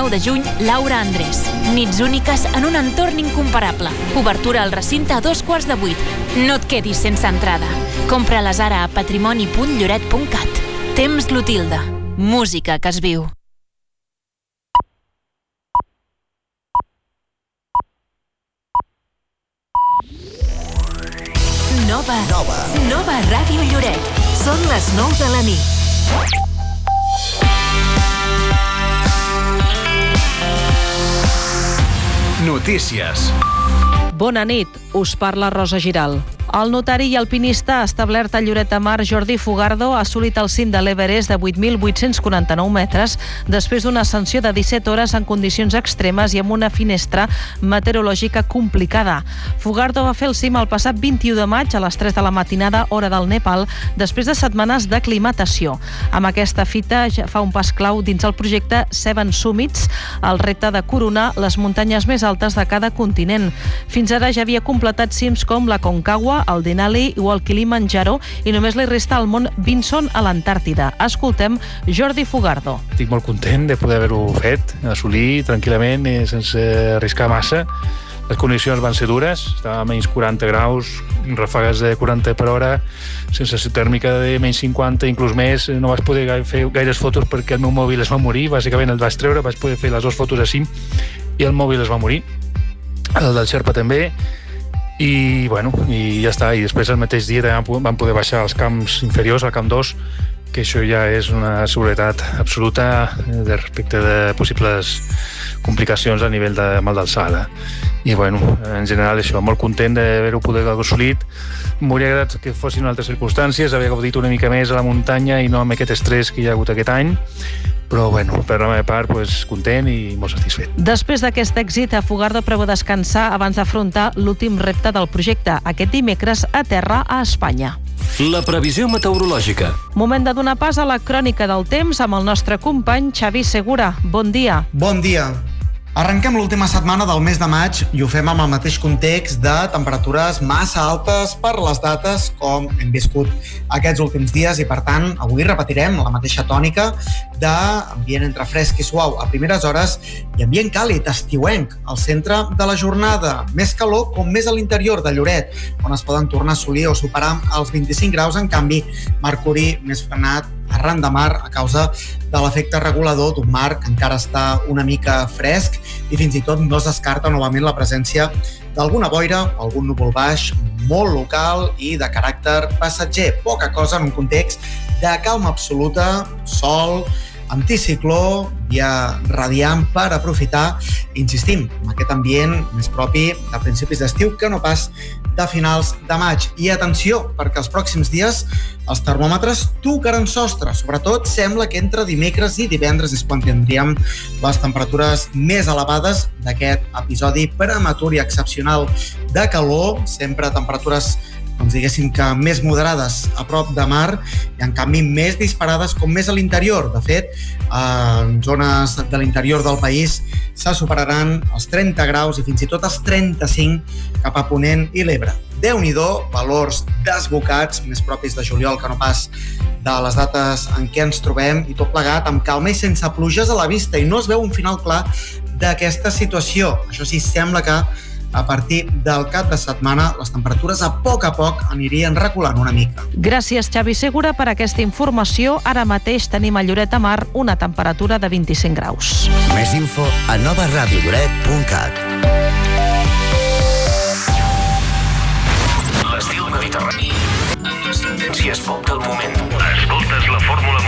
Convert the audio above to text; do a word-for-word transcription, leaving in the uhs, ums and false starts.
dinou de juny, Laura Andrés. Nits úniques en un entorn incomparable. Obertura al recinte a dos quarts de vuit. No et quedis sense entrada. Compra-les ara a patrimoni punt lloret punt cat. Temps Clotilde. Música que es viu. Nova. Nova. Nova Ràdio Lloret. Són les nou de la nit. Notícies. Bona nit, us parla Rosa Giral. El notari i alpinista establert a Lloret de Mar, Jordi Fugardo, ha assolit el cim de l'Everest de vuit mil vuit-cents quaranta-nou metres després d'una ascensió de disset hores en condicions extremes i amb una finestra meteorològica complicada. Fugardo va fer el cim el passat vint-i-u de maig a les tres de la matinada, hora del Nepal, després de setmanes d'aclimatació. Amb aquesta fita ja fa un pas clau dins el projecte Seven Summits, el repte de coronar les muntanyes més altes de cada continent. Fins ara ja havia completat cims com la Concagua, el Denali o el Kilimanjaro i només li resta el Mont Vinson a l'Antàrtida. Escoltem Jordi Fugardo. Estic molt content de poder haver-ho fet, assolir tranquil·lament, sense arriscar massa. Les condicions van ser dures, estava a menys quaranta graus, ràfegues de quaranta per hora, sensació tèrmica de menys cinquanta, inclús més. No vaig poder fer gaires fotos perquè el meu mòbil es va morir, bàsicament el vaig treure, vaig poder fer les dues fotos a cim i el mòbil es va morir. El del Xerpa també. I, bueno, i ja està. I després el mateix dia vam poder baixar als camps inferiors, al camp dos, que això ja és una seguretat absoluta de respecte de possibles complicacions a nivell de mal d'alçada. I, bueno, en general això, molt content d'haver-ho poder assolit. M'hauria agradat que fossin altres circumstàncies, haver gaudit una mica més a la muntanya i no amb aquest estrès que hi ha hagut aquest any. Però, bueno, per la meva part, pues, content i molt satisfet. Després d'aquest èxit, Fugardo preveu descansar abans d'afrontar l'últim repte del projecte, aquest dimecres a terra a Espanya. La previsió meteorològica. Moment de donar pas a la crònica del temps amb el nostre company Xavi Segura. Bon dia. Bon dia. Arrenquem l'última setmana del mes de maig i ho fem amb el mateix context de temperatures massa altes per les dates com hem viscut aquests últims dies i, per tant, avui repetirem la mateixa tònica d'ambient entre fresc i suau a primeres hores i ambient càlid, estiuenc, al centre de la jornada. Més calor com més a l'interior de Lloret, on es poden tornar a assolir o superar els vint-i-cinc graus. En canvi, mercuri més frenat arran de mar a causa de l'efecte regulador d'un mar que encara està una mica fresc i fins i tot no es descarta novament la presència d'alguna boira o algun núvol baix molt local i de caràcter passatger. Poca cosa en un context de calma absoluta, sol, anticicló, dia radiant per aprofitar, insistim, en aquest ambient més propi de principis d'estiu que no pas de finals de maig. I atenció, perquè els pròxims dies els termòmetres tocaran sostre. Sobretot sembla que entre dimecres i divendres és quan tindríem les temperatures més elevades d'aquest episodi prematur i excepcional de calor, sempre temperatures doncs diguéssim que més moderades a prop de mar i en canvi més disparades com més a l'interior. De fet, en zones de l'interior del país se superaran els trenta graus i fins i tot els trenta-cinc cap a Ponent i l'Ebre. Déu-n'hi-do, valors desbocats, més propis de juliol que no pas de les dates en què ens trobem, i tot plegat amb calma i sense pluges a la vista, i no es veu un final clar d'aquesta situació. Això sí, sembla que a partir del cap de setmana les temperatures a poc a poc anirien reculant una mica. Gràcies, Xavi Segura, per aquesta informació. Ara mateix tenim a Lloret de Mar una temperatura de vint-i-cinc graus. Més info a nova ràdio lloret punt cat. L'estil mediterrani. Si és pop del moment. Escoltes la fórmula